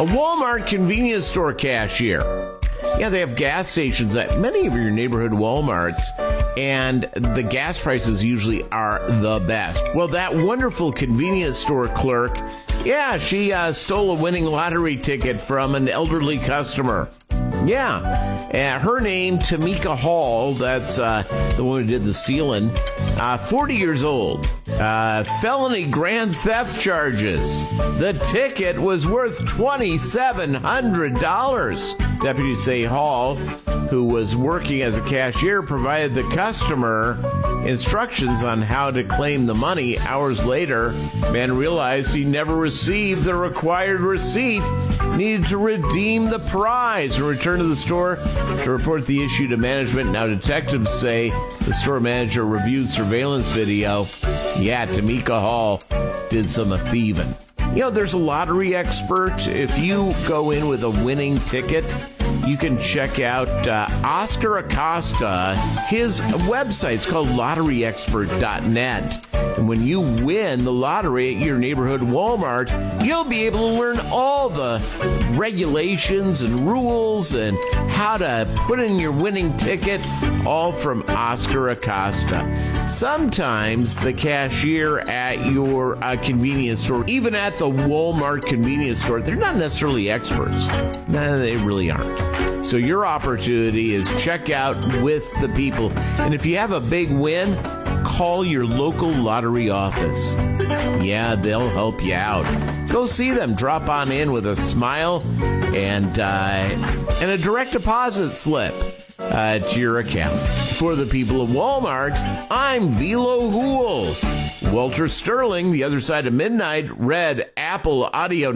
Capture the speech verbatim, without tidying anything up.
A Walmart convenience store cashier. Yeah, they have gas stations at many of your neighborhood Walmarts, and the gas prices usually are the best. Well, that wonderful convenience store clerk, yeah, she uh, stole a winning lottery ticket from an elderly customer. Yeah, uh, her name, Tamika Hall, that's uh, the one who did the stealing, uh, forty years old, uh, felony grand theft charges. The ticket was worth two thousand seven hundred dollars. Deputies say Hall, who was working as a cashier, provided the customer instructions on how to claim the money. Hours later, man realized he never received the required receipt, needed to redeem the prize and return to the store to report the issue to management. Now detectives say the store manager reviewed surveillance video. Yeah, Tamika Hall did some thieving. You know, there's a lottery expert. If you go in with a winning ticket, you can check out uh, Oscar Acosta. His website's called lottery expert dot net. And when you win the lottery at your neighborhood Walmart, you'll be able to learn all the regulations and rules and how to put in your winning ticket, all from Oscar Acosta. Sometimes the cashier at your uh, convenience store, even at the Walmart convenience store, they're not necessarily experts. No, they really aren't. So your opportunity is check out with the people. And if you have a big win, call your local lottery office. Yeah, they'll help you out. Go see them. Drop on in with a smile and uh, and a direct deposit slip uh, to your account. For the people of Walmart, I'm Velo Hool. Walter Sterling, The Other Side of Midnight, Red Apple Audio